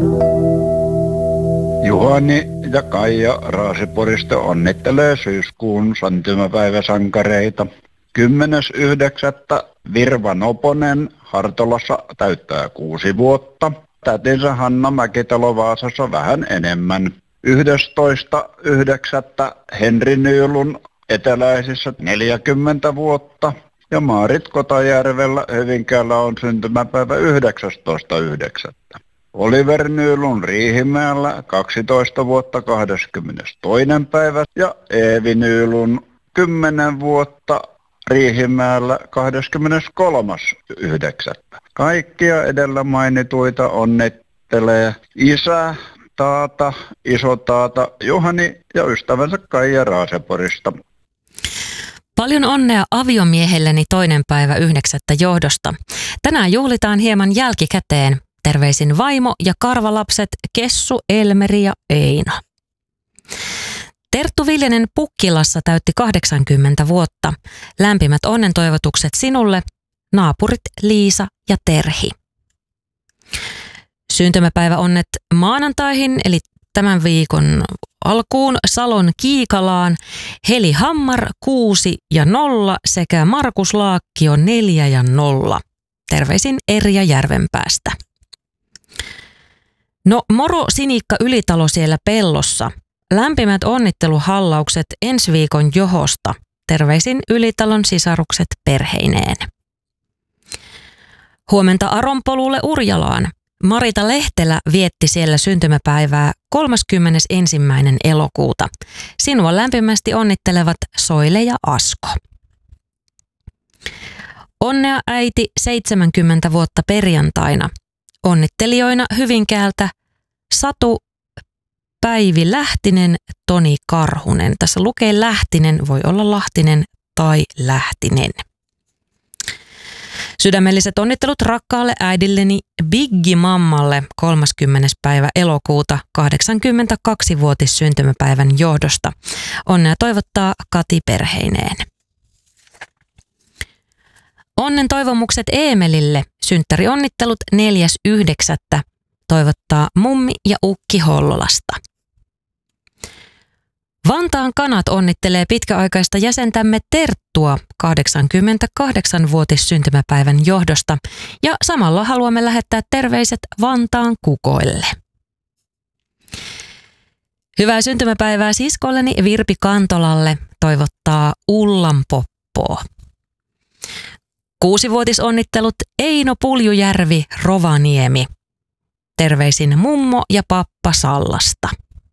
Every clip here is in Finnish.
Juhani ja Kaija Raaseporista onnittelee syyskuun syntymäpäiväsankareita. 10.9. Virva Noponen Hartolassa täyttää 6 vuotta. Tätinsä Hanna Mäkitalo Vaasassa vähän enemmän. 11.9. Henri Nyylun Eteläisissä 40 vuotta. Ja Maarit Kotajärvellä Hyvinkäällä on syntymäpäivä 19.9. Oliver Nylund Riihimäellä 12 vuotta 22. päivä ja Eevi Nylund 10 vuotta Riihimäellä 23.9. Kaikkia edellä mainituita onnittelee isä, taata, isotaata Juhani ja ystävänsä Kaija Raaseporista. Paljon onnea aviomiehelleni 2.9. johdosta. Tänään juhlitaan hieman jälkikäteen. Terveisin vaimo ja karvalapset Kessu, Elmeri ja Eino. Terttu Viljanen Pukkilassa täytti 80 vuotta. Lämpimät onnentoivotukset sinulle, naapurit Liisa ja Terhi. Syntymäpäiväonnet maanantaihin eli tämän viikon alkuun Salon Kiikalaan Heli Hammar 6 ja 0 sekä Markus Laakkio 4 ja 0. Terveisin Erja Järvenpäästä. No moro Sinikka Ylitalo siellä Pellossa. Lämpimät onnitteluhallaukset ensi viikon johosta. Terveisin Ylitalon sisarukset perheineen. Huomenta Aronpolulle Urjalaan. Marita Lehtelä vietti siellä syntymäpäivää 31. elokuuta. Sinua lämpimästi onnittelevat Soile ja Asko. Onnea äiti 70 vuotta perjantaina. Onnittelijoina Hyvinkäältä Satu, Päivi Lähtinen, Toni Karhunen. Tässä lukee Lähtinen, voi olla Lahtinen tai Lähtinen. Sydämelliset onnittelut rakkaalle äidilleni Biggi-mammalle 30. päivä elokuuta 82-vuotis syntymäpäivän johdosta. Onnea toivottaa Kati perheineen. Onnen toivomukset Eemelille. Synttärionnittelut 4.9. toivottaa mummi ja ukki Hollolasta. Vantaan kanat onnittelee pitkäaikaista jäsentämme Terttua 88-vuotis syntymäpäivän johdosta ja samalla haluamme lähettää terveiset Vantaan kukoille. Hyvää syntymäpäivää siskolleni Virpi Kantolalle toivottaa Ullan Poppoa. 6-vuotisonnittelut Eino Puljujärvi Rovaniemi. Terveisin mummo ja pappa Sallasta.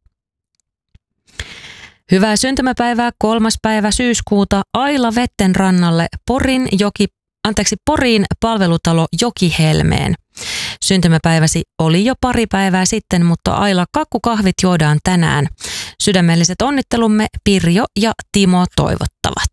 Hyvää syntymäpäivää 3. päivä syyskuuta Aila Vettenrannalle Poriin palvelutalo Jokihelmeen. Syntymäpäiväsi oli jo pari päivää sitten, mutta Aila kakkukahvit juodaan tänään. Sydämelliset onnittelumme Pirjo ja Timo toivottavat.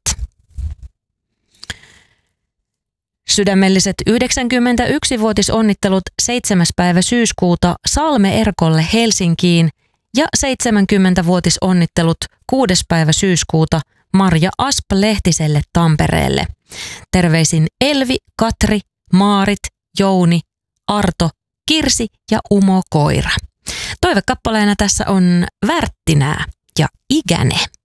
Sydämelliset 91-vuotisonnittelut 7. päivä syyskuuta Salme Erkolle Helsinkiin ja 70-vuotisonnittelut 6. päivä syyskuuta Marja Asp-Lehtiselle Tampereelle. Terveisin Elvi, Katri, Maarit, Jouni, Arto, Kirsi ja Umo Koira. Toivekappaleena tässä on Värttinää ja Ikäne.